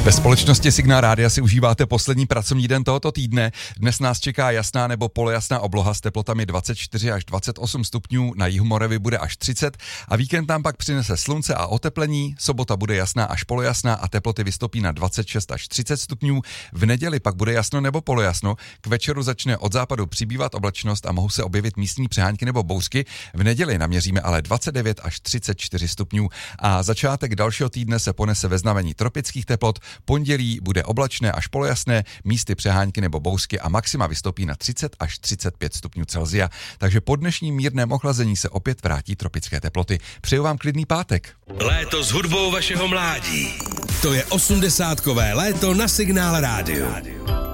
Ve společnosti Signál Rádia si užíváte poslední pracovní den tohoto týdne. Dnes nás čeká jasná nebo polojasná obloha s teplotami 24 až 28 stupňů, na jihu Moravy bude až 30 a víkend tam pak přinese slunce a oteplení. Sobota bude jasná až polojasná a teploty vystoupí na 26 až 30 stupňů. V neděli pak bude jasno nebo polojasno. K večeru začne od západu přibývat oblačnost a mohou se objevit místní přehánky nebo bouřky. V neděli naměříme ale 29 až 34 stupňů a začátek dalšího týdne se ponese ve znamení tropických teplot. Pondělí bude oblačné až polojasné, místy přehánky nebo bouřky a maxima vystoupí na 30 až 35 stupňů Celsia. Takže po dnešním mírném ochlazení se opět vrátí tropické teploty. Přeju vám klidný pátek. Léto s hudbou vašeho mládí. To je 80kové léto na Signál Rádiu.